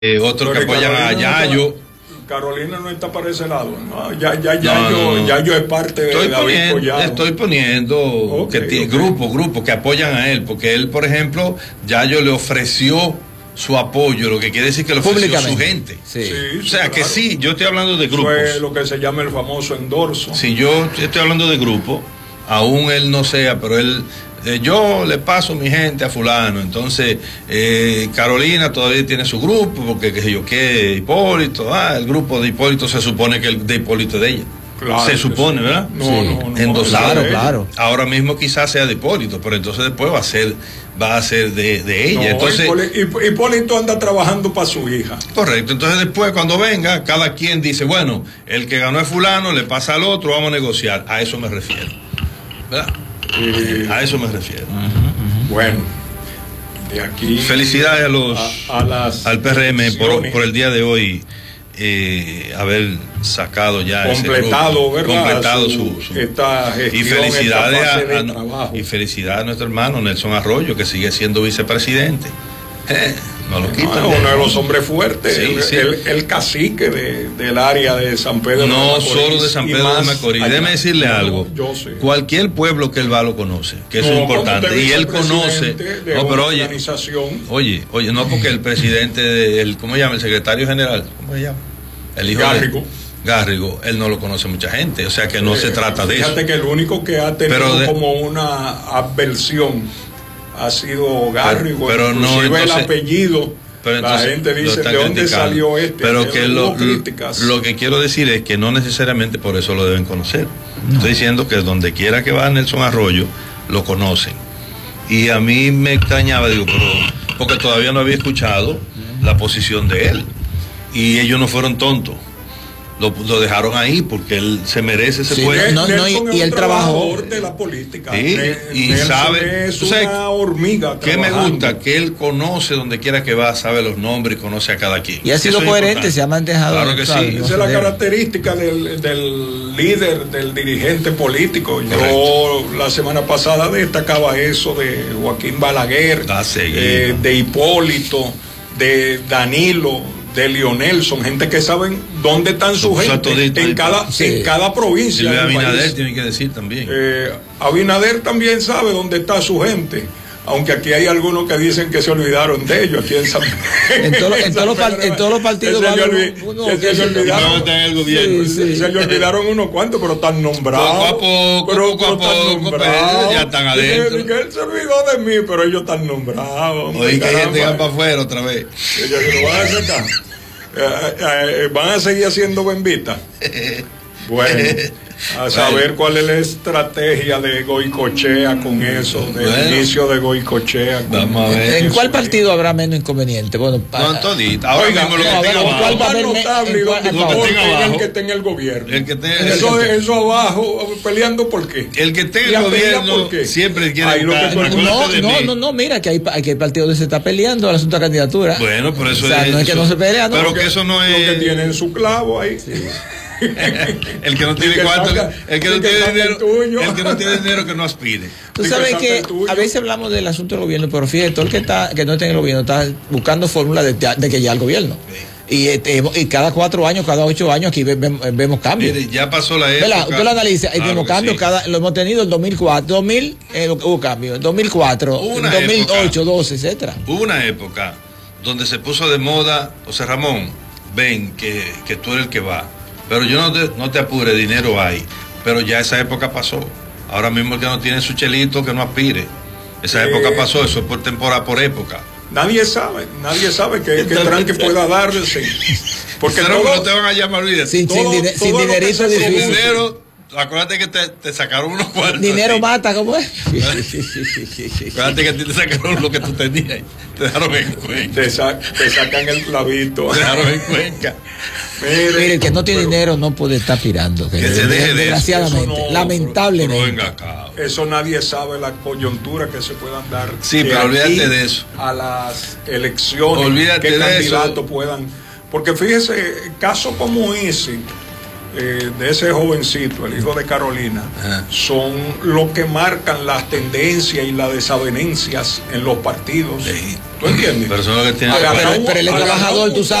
otros que apoyan a Yayo. Carolina no está para ese lado, ¿no? Yayo es parte de David Collado. Estoy poniendo grupos que apoyan a él, porque él, por ejemplo, Yayo le ofreció su apoyo, lo que quiere decir que lo ofreció a su gente. Sí, o sea, claro. Que sí, yo estoy hablando de grupos. Fue lo que se llama el famoso endorso. Sí, yo estoy hablando de grupos, aún él no sea, pero él... yo le paso mi gente a fulano, entonces Carolina todavía tiene su grupo, porque qué sé yo qué, Hipólito, el grupo de Hipólito se supone que el de Hipólito es de ella. Claro, se supone, sí. ¿Verdad? No, endosado. Claro. Ahora mismo quizás sea de Hipólito, pero entonces después va a ser de ella. No, entonces Hipólito anda trabajando para su hija. Correcto, entonces después cuando venga, cada quien dice, bueno, el que ganó es fulano, le pasa al otro, vamos a negociar. A eso me refiero, ¿verdad? A eso me refiero. Bueno, de aquí felicidades al PRM por el día de hoy haber sacado ya completado esta gestión, y felicidades a nuestro hermano Nelson Arroyo, que sigue siendo vicepresidente. No lo quitan. Uno de los hombres fuertes, el cacique del área de San Pedro. No solo de San Pedro de Macorís. Déjeme decirle algo. Yo sé. Cualquier pueblo que él va lo conoce, que eso es importante. Y él conoce. No, pero oye, no, porque el presidente, ¿cómo se llama? El secretario general, ¿cómo se llama? El hijo Garrigo, él no lo conoce mucha gente, o sea que no se trata de eso. Fíjate que el único que ha tenido como una adversión ha sido Garrigo, pero no, entonces, el apellido. Pero la gente dice, ¿de dónde salió este? Pero que lo que quiero decir es que no necesariamente por eso lo deben conocer. No. Estoy diciendo que donde quiera que va Nelson Arroyo, lo conocen. Y a mí me extrañaba, porque todavía no había escuchado la posición de él. Y ellos no fueron tontos. Lo dejaron ahí porque él se merece ese puesto. Y el trabajador de la política. Sí, y sabe, es una hormiga. Que me gusta que él conoce donde quiera que va, sabe los nombres y conoce a cada quien. Y ha sido coherente, se ha mantenido. Claro que sí. Esa es la característica del líder, del dirigente político. Yo la semana pasada destacaba eso de Joaquín Balaguer, de Hipólito, de Danilo, de Lionel, son gente que saben dónde están su gente en cada provincia. Y Abinader tiene que decir también. Abinader también sabe dónde está su gente, aunque aquí hay algunos que dicen que se olvidaron de ellos aquí en San en todos los partidos se le olvidaron unos cuantos, pero están nombrados. Poco a poco, ya están adentro. Él se olvidó de mí, pero ellos están nombrados. Oye, que gente va para afuera otra vez. Van a seguir haciendo bembita. Bueno, a saber cuál es la estrategia de Goicochea con eso, del inicio de Goicochea. Vamos a ver. ¿En cuál partido habrá menos inconveniente? Bueno, no, Todita. Ahora mismo lo que tenga abajo. ¿Cuál notable el que tenga el gobierno? Eso abajo, peleando por qué. El que tenga el gobierno siempre quiere No, mira que hay partidos donde se está peleando el asunto de candidatura. Bueno, por eso no es que no se pelea, ¿no? Pero que eso no es. Lo que tienen su clavo ahí. El que no tiene cuarto, el que no tiene dinero que no aspire. Tú sabes que a veces hablamos del asunto del gobierno, pero fíjate, todo el que no está en el gobierno está buscando fórmulas de que ya el gobierno. Y cada 4 años, cada 8 años aquí vemos cambios. Mire, ya pasó la época. Tú lo analizas, tenemos cambios, lo hemos tenido en 2004, 2000 hubo cambios, en 2004, en 2008, 12, etcétera. Hubo una época donde se puso de moda, José Ramón, ven que tú eres el que va. Pero yo no te apure, dinero hay. Pero ya esa época pasó. Ahora mismo el que no tiene su chelito, que no aspire. Esa época pasó, eso es por temporada, por época. Nadie sabe qué tranque pueda darse. Porque no te van a llamar, sin dinerito difícil. Acuérdate que te sacaron unos cuartos. Dinero mata, ¿cómo es? Acuérdate que a ti te sacaron lo que tú tenías. Te dejaron en Cuenca. Te sacan el clavito. Te dejaron en Cuenca. Mire, el que no tiene dinero no puede estar aspirando. Que se deje de desgraciadamente, lamentablemente. Eso nadie sabe la coyuntura que se puedan dar. Sí, pero olvídate de eso. A las elecciones, olvídate que de candidatos puedan. Porque fíjese, caso como ese, de ese jovencito, el hijo de Carolina, son los que marcan las tendencias y las desavenencias en los partidos. ¿Tú entiendes? Pero son los que tienen pero él es trabajador, tú sabes.